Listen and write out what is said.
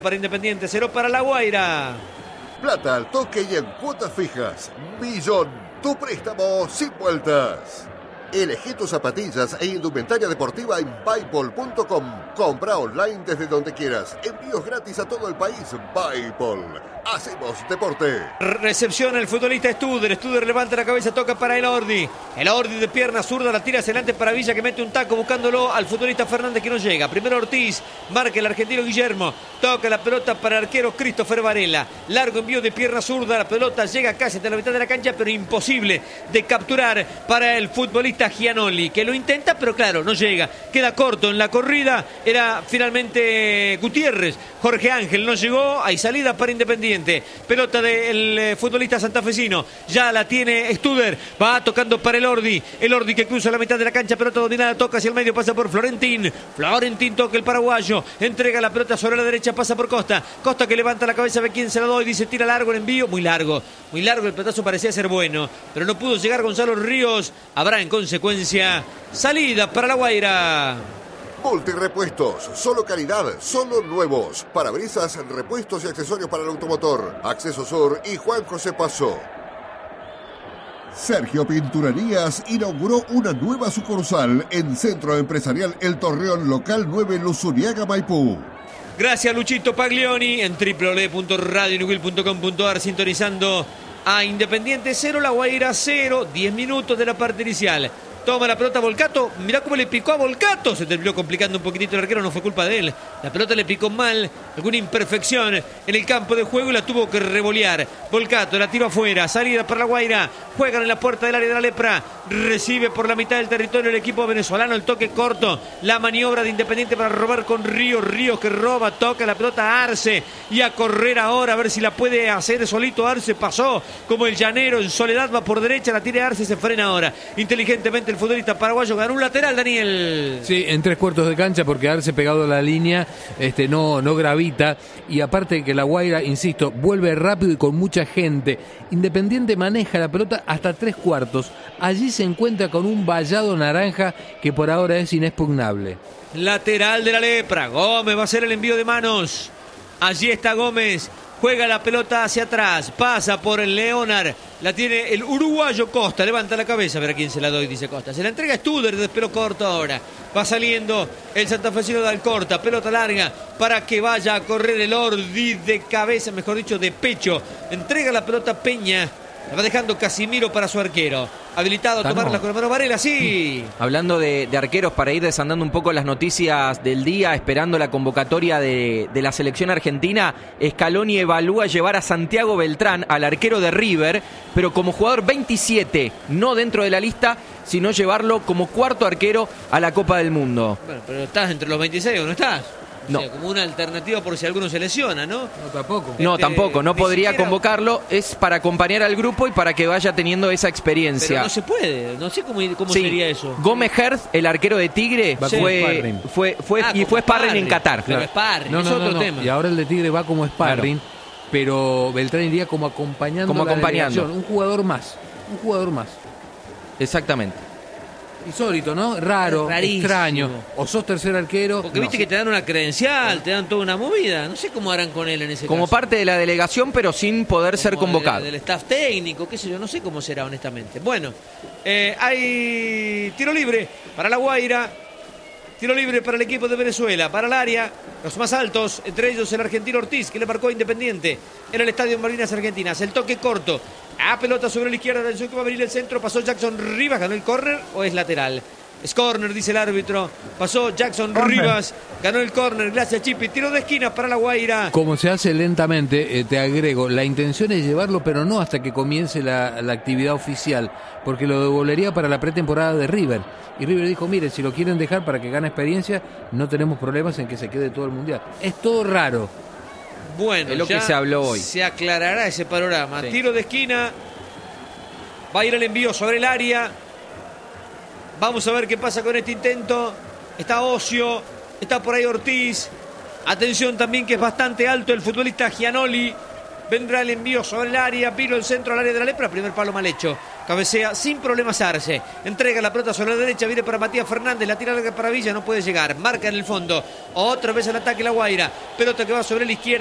Para Independiente, 0 para La Guaira. Plata al toque y en cuotas fijas. Millón, tu préstamo sin vueltas. Elegí tus zapatillas e indumentaria deportiva en Paypal.com. Compra online desde donde quieras. Envíos gratis a todo el país. Paypal. Hacemos deporte. Recepciona el futbolista Studer. Studer levanta la cabeza, toca para Elordi. Elordi de pierna zurda, la tira hacia adelante para Villa, que mete un taco buscándolo al futbolista Fernández, que no llega. Primero Ortiz, marca el argentino Guillermo. Toca la pelota para el arquero Christopher Varela. Largo envío de pierna zurda. La pelota llega casi hasta la mitad de la cancha, pero imposible de capturar para el futbolista Gianoli, que lo intenta, pero claro, no llega. Queda corto en la corrida. Era finalmente Gutiérrez. Jorge Ángel no llegó. Hay salida para Independiente. Pelota del futbolista santafesino. Ya la tiene Studer. Va tocando para Elordi. Elordi que cruza la mitad de la cancha. Pelota dominada. Toca hacia el medio. Pasa por Florentín. Florentín toca el paraguayo. Entrega la pelota sobre la derecha. Pasa por Costa. Costa que levanta la cabeza. Ve quién se la doy. Dice tira largo el envío. Muy largo. Muy largo. El pelotazo parecía ser bueno. Pero no pudo llegar Gonzalo Ríos. Habrá en consecuencia salida para La Guaira. Multirepuestos, solo calidad, solo nuevos. Parabrisas, repuestos y accesorios para el automotor. Acceso Sur y Juan José Paso. Sergio Pinturerías inauguró una nueva sucursal en Centro Empresarial El Torreón, local 9, Luzuriaga, Maipú. Gracias Luchito Paglioni en www.radionubil.com.ar, sintonizando a Independiente 0, La Guaira 0, 10 minutos de la parte inicial. Toma la pelota Volcato, mirá cómo le picó a Volcato, se terminó complicando un poquitito el arquero, no fue culpa de él. La pelota le picó mal, alguna imperfección en el campo de juego y la tuvo que revolear. Volcato la tiró afuera, salida para La Guaira, juegan en la puerta del área de la Lepra, recibe por la mitad del territorio el equipo venezolano, el toque corto, la maniobra de Independiente para robar con Ríos, Ríos que roba, toca la pelota a Arce y a correr ahora a ver si la puede hacer solito. Arce pasó como el llanero en soledad, va por derecha, la tira Arce y se frena ahora, inteligentemente el futbolista paraguayo. Ganó un lateral, Daniel. Sí, en 3/4 de cancha, porque haberse pegado a la línea no gravita. Y aparte de que La Guaira, insisto, vuelve rápido y con mucha gente. Independiente maneja la pelota hasta 3/4. Allí se encuentra con un vallado naranja que por ahora es inexpugnable. Lateral de la Lepra. Gómez va a hacer el envío de manos. Allí está Gómez. Juega la pelota hacia atrás, pasa por el Leonard, la tiene el uruguayo Costa, levanta la cabeza, a ver a quién se la doy, dice Costa. Se la entrega Studer de pelo corto ahora. Va saliendo el santafesino de Alcorta, pelota larga para que vaya a correr el Ordi de cabeza, mejor dicho, de pecho. Entrega la pelota Peña, la va dejando Casimiro para su arquero. Habilitado a tomarla con la mano Varela, sí. Hablando de arqueros, para ir desandando un poco las noticias del día, esperando la convocatoria de la selección argentina, Scaloni evalúa llevar a Santiago Beltrán, al arquero de River, pero como jugador 27, no dentro de la lista, sino llevarlo como cuarto arquero a la Copa del Mundo. Bueno, pero ¿estás entre los 26 o no estás? No. O sea, como una alternativa por si alguno se lesiona, ¿no? No, tampoco. No, tampoco, no podría siquiera convocarlo, es para acompañar al grupo y para que vaya teniendo esa experiencia. Pero no se puede, no sé cómo Sí. sería eso. Gómez Herz, el arquero de Tigre, Va como sparring. fue sparring en Qatar. Pero sparring, No, es no, otro no. tema. Y ahora el de Tigre va como sparring, pero Beltrán iría como acompañando. Como la acompañando. delegación. Un jugador más. Exactamente. Insólito, ¿no? Raro, Rarísimo. extraño. O sos tercer arquero. Porque viste que te dan una credencial, te dan toda una movida. No sé cómo harán con él en ese Como caso. parte de la delegación, pero sin poder ser Como convocado. del staff técnico, qué sé yo, no sé cómo será honestamente. Bueno, hay tiro libre para La Guaira. Tiro libre para el equipo de Venezuela, para el área, los más altos, entre ellos el argentino Ortiz, que le marcó a Independiente en el estadio en Malvinas Argentinas. El toque corto, a pelota sobre la izquierda del que va a venir el centro, pasó Jackson Rivas, ganó el córner o es lateral. Es córner, dice el árbitro. Pasó Jackson Rivas, ganó el córner, gracias Chipi. Tiro de esquina para La Guaira. Como se hace lentamente, te agrego, la intención es llevarlo, pero no hasta que comience la actividad oficial, porque lo devolvería para la pretemporada de River. Y River dijo, mire, si lo quieren dejar para que gane experiencia, no tenemos problemas en que se quede todo el Mundial. Es todo raro. Bueno, Es lo ya que se habló hoy. se aclarará ese panorama. Sí. Tiro de esquina. Va a ir el envío sobre el área. Vamos a ver qué pasa con este intento. Está Ocio, está por ahí Ortiz. Atención también que es bastante alto el futbolista Gianoli. Vendrá el envío sobre el área. Vino el centro al área de la Lepra. Primer palo mal hecho. cabecea sin problemas Arce. Entrega la pelota sobre la derecha, viene para Matías Fernández, la tira larga para Villa, no puede llegar. Marca en el fondo. Otra vez al ataque La Guaira. Pelota que va sobre la izquierda.